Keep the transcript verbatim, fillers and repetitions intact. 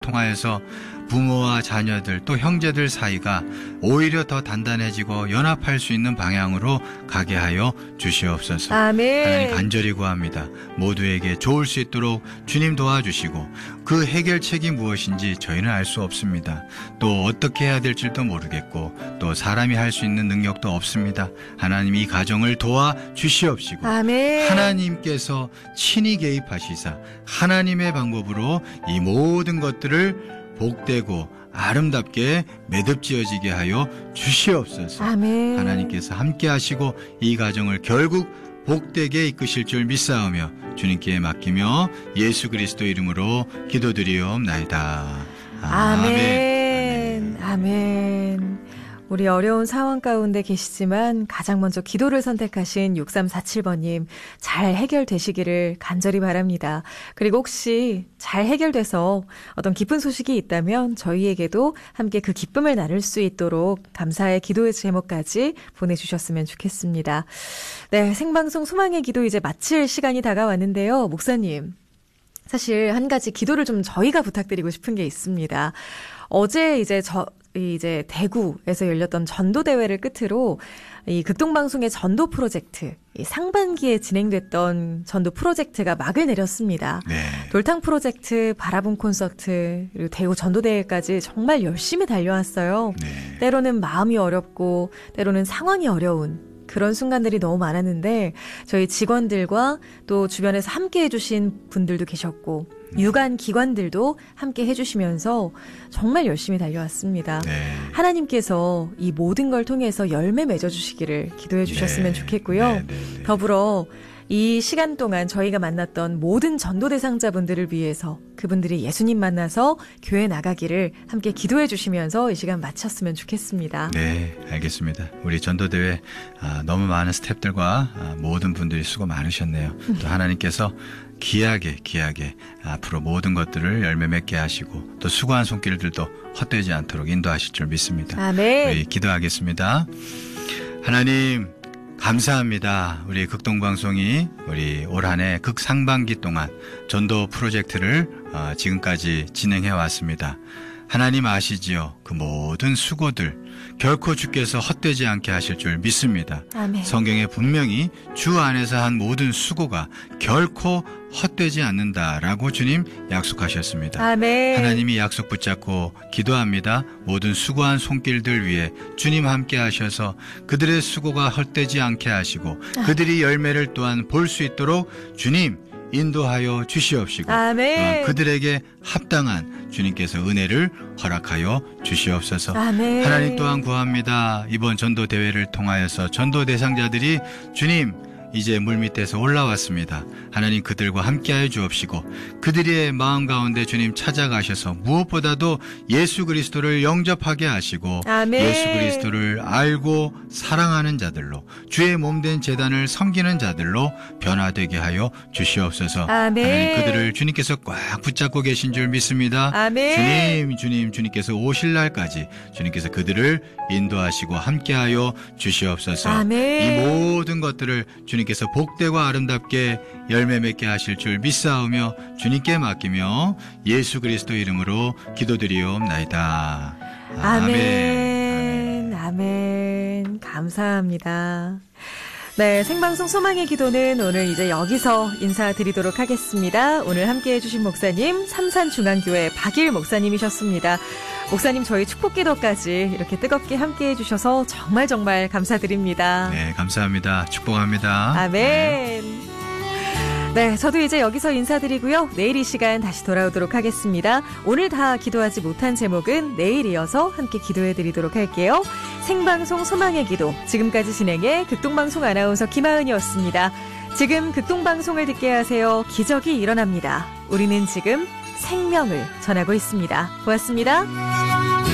통하여서 부모와 자녀들 또 형제들 사이가 오히려 더 단단해지고 연합할 수 있는 방향으로 가게 하여 주시옵소서. 아멘. 하나님 간절히 구합니다. 모두에게 좋을 수 있도록 주님 도와주시고 그 해결책이 무엇인지 저희는 알 수 없습니다. 또 어떻게 해야 될지도 모르겠고 또 사람이 할 수 있는 능력도 없습니다. 하나님 이 가정을 도와주시옵시고 아멘. 하나님께서 친히 개입하시사 하나님의 방법으로 이 모든 것들을 복되고 아름답게 매듭지어지게 하여 주시옵소서. 아멘. 하나님께서 함께 하시고 이 가정을 결국 복되게 이끄실 줄 믿사오며 주님께 맡기며 예수 그리스도 이름으로 기도드리옵나이다. 아멘. 아멘. 아멘. 우리 어려운 상황 가운데 계시지만 가장 먼저 기도를 선택하신 육삼사칠 번님 잘 해결되시기를 간절히 바랍니다. 그리고 혹시 잘 해결돼서 어떤 기쁜 소식이 있다면 저희에게도 함께 그 기쁨을 나눌 수 있도록 감사의 기도의 제목까지 보내주셨으면 좋겠습니다. 네, 생방송 소망의 기도 이제 마칠 시간이 다가왔는데요. 목사님, 사실 한 가지 기도를 좀 저희가 부탁드리고 싶은 게 있습니다. 어제 이제 저 이제 대구에서 열렸던 전도 대회를 끝으로 이 극동방송의 전도 프로젝트, 이 상반기에 진행됐던 전도 프로젝트가 막을 내렸습니다. 네. 돌탕 프로젝트, 바라본 콘서트, 그리고 대구 전도 대회까지 정말 열심히 달려왔어요. 네. 때로는 마음이 어렵고 때로는 상황이 어려운 그런 순간들이 너무 많았는데 저희 직원들과 또 주변에서 함께 해주신 분들도 계셨고 유관 기관들도 함께 해주시면서 정말 열심히 달려왔습니다. 네. 하나님께서 이 모든 걸 통해서 열매 맺어주시기를 기도해 주셨으면 네. 좋겠고요. 네. 네. 네. 더불어 이 시간 동안 저희가 만났던 모든 전도 대상자분들을 위해서 그분들이 예수님 만나서 교회 나가기를 함께 기도해 주시면서 이 시간 마쳤으면 좋겠습니다. 네, 알겠습니다. 우리 전도대회 아, 너무 많은 스태프들과 아, 모든 분들이 수고 많으셨네요. 또 하나님께서 귀하게 귀하게 앞으로 모든 것들을 열매 맺게 하시고 또 수고한 손길들도 헛되지 않도록 인도하실 줄 믿습니다. 아멘. 우리 기도하겠습니다. 하나님 감사합니다. 우리 극동방송이 우리 올 한 해 극상반기 동안 전도 프로젝트를 어, 지금까지 진행해 왔습니다. 하나님 아시지요? 그 모든 수고들 결코 주께서 헛되지 않게 하실 줄 믿습니다. 아멘. 성경에 분명히 주 안에서 한 모든 수고가 결코 헛되지 않는다라고 주님 약속하셨습니다. 아멘. 하나님이 약속 붙잡고 기도합니다. 모든 수고한 손길들 위해 주님 함께 하셔서 그들의 수고가 헛되지 않게 하시고 그들이 열매를 또한 볼 수 있도록 주님 인도하여 주시옵시고 아멘. 그들에게 합당한 주님께서 은혜를 허락하여 주시옵소서. 아멘. 하나님 또한 구합니다. 이번 전도 대회를 통하여서 전도 대상자들이 주님 이제 물밑에서 올라왔습니다. 하나님 그들과 함께하여 주옵시고 그들의 마음 가운데 주님 찾아가셔서 무엇보다도 예수 그리스도를 영접하게 하시고 아멘. 예수 그리스도를 알고 사랑하는 자들로 주의 몸된 제단을 섬기는 자들로 변화되게 하여 주시옵소서. 아멘. 하나님 그들을 주님께서 꽉 붙잡고 계신 줄 믿습니다. 아멘. 주님 주님 주님께서 오실 날까지 주님께서 그들을 인도하시고 함께하여 주시옵소서. 아멘. 이 모든 것들을 주님께서 복되고 아름답게 열매 맺게 하실 줄 믿사오며 주님께 맡기며 예수 그리스도 이름으로 기도드리옵나이다. 아멘. 아멘. 아멘. 감사합니다. 네, 생방송 소망의 기도는 오늘 이제 여기서 인사드리도록 하겠습니다. 오늘 함께해 주신 목사님 삼산중앙교회 박일 목사님이셨습니다. 목사님 저희 축복기도까지 이렇게 뜨겁게 함께해 주셔서 정말 정말 감사드립니다. 네, 감사합니다. 축복합니다. 아멘. 네. 네, 저도 이제 여기서 인사드리고요. 내일 이 시간 다시 돌아오도록 하겠습니다. 오늘 다 기도하지 못한 제목은 내일 이어서 함께 기도해드리도록 할게요. 생방송 소망의 기도, 지금까지 진행해 극동방송 아나운서 김하은이었습니다. 지금 극동방송을 듣게 하세요. 기적이 일어납니다. 우리는 지금 생명을 전하고 있습니다. 고맙습니다.